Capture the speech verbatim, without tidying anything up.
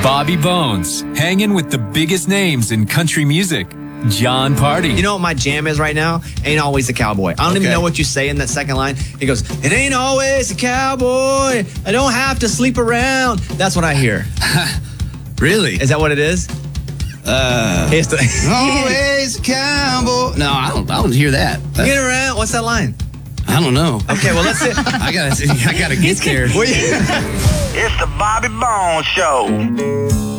Bobby Bones, hanging with the biggest names in country music. John Party. You know what my jam is right now? Ain't always a cowboy. I don't Okay. even know what you say in that second line. He goes, it ain't always a cowboy. I don't have to sleep around. That's what I hear. Really? Is that what it is? Uh, It's the- always a cowboy. No, I don't. I don't hear that. That's- Get around. What's that line? I don't know. Okay, well, let's it. I gotta. I gotta get there. Well, yeah. It's the Bobby Bones Show.